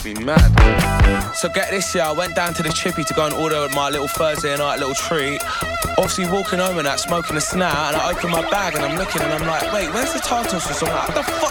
Be mad. So get this, yeah, I went down to the chippy to go and order my little Thursday night little treat. Obviously walking home and that, smoking a snap, and I open my bag and I'm looking and I'm like, wait, where's the tartar sauce? I'm like, what the fuck